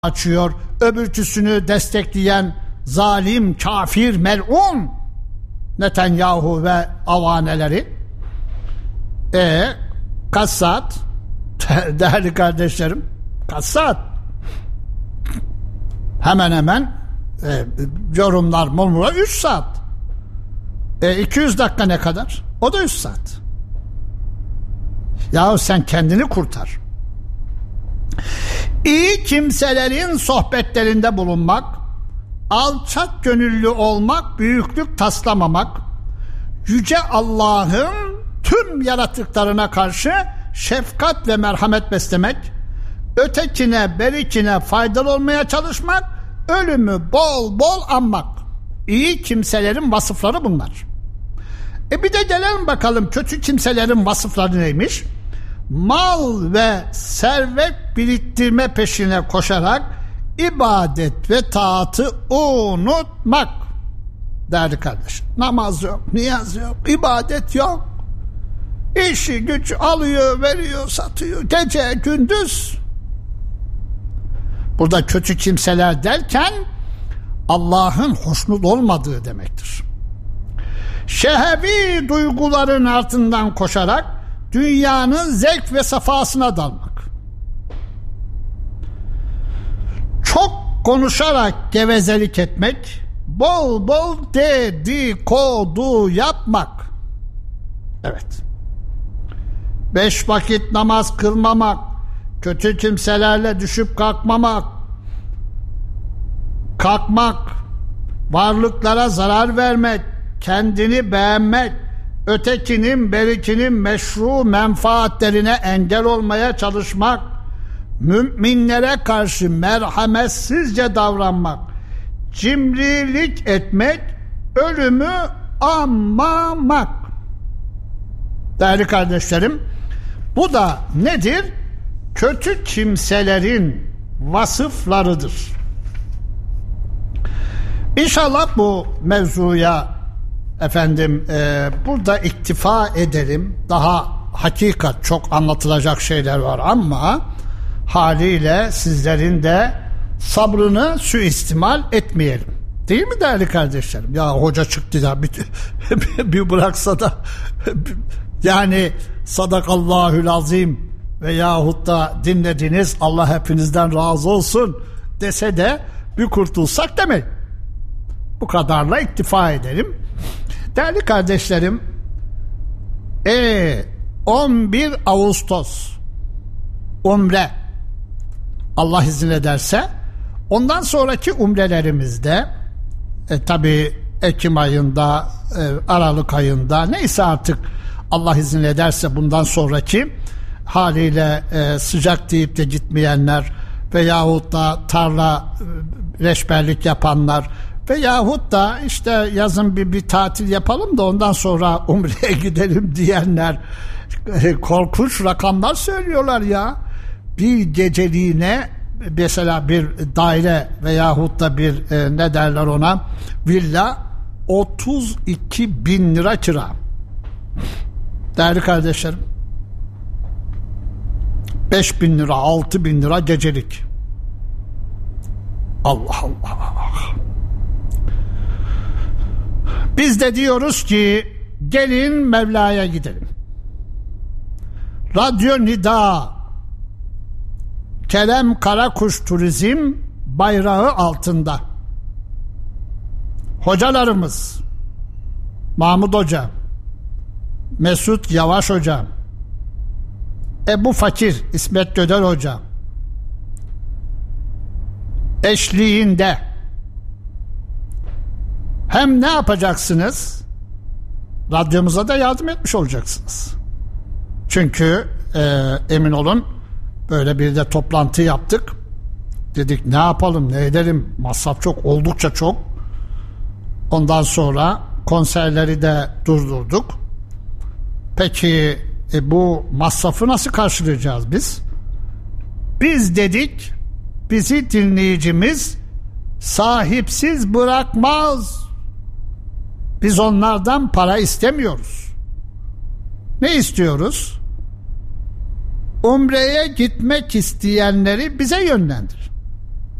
açıyor, öbürküsünü destekleyen zalim, kafir, mel'un Netanyahu ve avaneleri. Kaç saat? Değerli kardeşlerim, kaç saat? Hemen hemen yorumlar murmura 3 saat. 200 dakika ne kadar? O da 3 saat. Yahu sen kendini kurtar. İyi kimselerin sohbetlerinde bulunmak, alçak gönüllü olmak, büyüklük taslamamak, yüce Allah'ın tüm yaratıklarına karşı şefkat ve merhamet beslemek, ötekine, berikine faydalı olmaya çalışmak, ölümü bol bol anmak. İyi kimselerin vasıfları bunlar. Bir de gelelim bakalım kötü kimselerin vasıfları neymiş? Mal ve servet biriktirme peşine koşarak ibadet ve taatı unutmak. Değerli kardeşim, namaz yok, niyaz yok, ibadet yok. İşi güç alıyor, veriyor, satıyor, gece gündüz. Burada kötü kimseler derken Allah'ın hoşnut olmadığı demektir. Şehevi duyguların ardından koşarak dünyanın zevk ve safasına dalmak. Çok konuşarak gevezelik etmek, bol bol dedikodu yapmak. Evet. 5 vakit namaz kılmamak, kötü kimselerle düşüp kalkmak, varlıklara zarar vermek, kendini beğenmek, ötekinin, berikinin meşru menfaatlerine engel olmaya çalışmak, müminlere karşı merhametsizce davranmak, cimrilik etmek, ölümü anmamak. Değerli kardeşlerim, bu da nedir? Kötü kimselerin vasıflarıdır. İnşallah bu mevzuya burada iktifa edelim. Daha hakikat çok anlatılacak şeyler var ama haliyle sizlerin de sabrını suistimal etmeyelim. Değil mi değerli kardeşlerim? Ya hoca çıktı ya bir bıraksa da yani sadakallahül azim veyahut da dinlediniz Allah hepinizden razı olsun dese de bir kurtulsak demek. Bu kadarla iktifa edelim. Değerli kardeşlerim, 11 Ağustos umre Allah izin ederse ondan sonraki umrelerimizde tabi Ekim ayında, Aralık ayında neyse artık Allah izin ederse bundan sonraki haliyle sıcak deyip de gitmeyenler veyahut da tarla reçberlik yapanlar veyahut da işte yazın bir tatil yapalım da ondan sonra umreye gidelim diyenler korkunç rakamlar söylüyorlar ya. Bir geceliğine mesela bir daire veyahut da bir ne derler ona villa 32 bin lira kira. Değerli kardeşlerim, 5 bin lira 6 bin lira gecelik. Allah Allah. Biz de diyoruz ki gelin Mevla'ya gidelim. Radyo Nida Kerem Karakuş Turizm bayrağı altında hocalarımız Mahmut Hoca, Mesut Yavaş Hoca, Ebu Fakir İsmet Göder Hoca eşliğinde hem ne yapacaksınız? Radyomuza da yardım etmiş olacaksınız. Çünkü emin olun böyle bir de toplantı yaptık. Dedik ne yapalım, ne edelim? Masraf çok, oldukça çok. Ondan sonra konserleri de durdurduk. Peki bu masrafı nasıl karşılayacağız biz? Biz dedik, bizi dinleyicimiz sahipsiz bırakmaz. Biz onlardan para istemiyoruz. Ne istiyoruz? Umre'ye gitmek isteyenleri bize yönlendir.